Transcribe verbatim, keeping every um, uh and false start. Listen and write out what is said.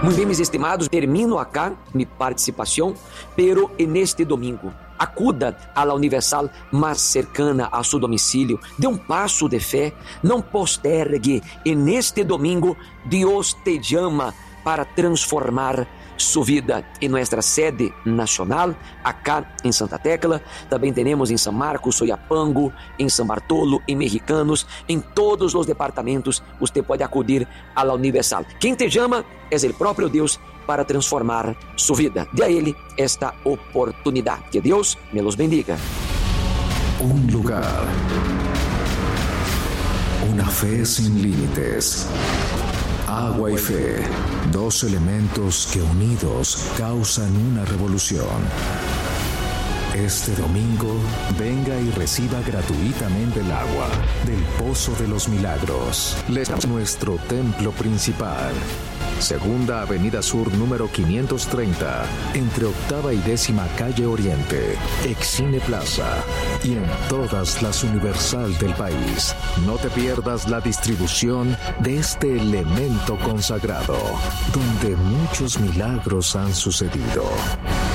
Muito bem, meus estimados, termino acá minha participação, pero en este domingo, acuda a la Universal mais cercana a seu domicílio, dê um passo de fé, não postergue, en este domingo, Deus te chama para transformar sua vida em nossa sede nacional, acá em Santa Tecla. Também temos em São Marcos, Soyapango, em São Bartolo, em Mexicanos, em todos os departamentos. Você pode acudir à la Universal. Quem te chama é o próprio Deus para transformar sua vida. Dê a Ele esta oportunidade. Que Deus me los bendiga. Un lugar, una fe sin límites. Agua y fe, dos elementos que unidos causan una revolución. Este domingo, venga y reciba gratuitamente el agua del Pozo de los Milagros. Les damos nuestro templo principal. Segunda Avenida Sur, número quinientos treinta, entre octava y décima calle Oriente, Excine Plaza, y en todas las Universal del país. No te pierdas la distribución de este elemento consagrado, donde muchos milagros han sucedido.